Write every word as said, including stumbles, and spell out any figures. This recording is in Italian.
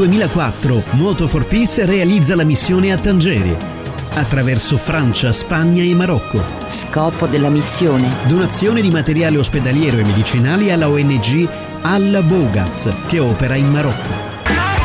duemilaquattro Moto for Peace realizza la missione a Tangeri, attraverso Francia, Spagna e Marocco. Scopo della missione: donazione di materiale ospedaliero e medicinali alla O N G Al Bougaz, che opera in Marocco.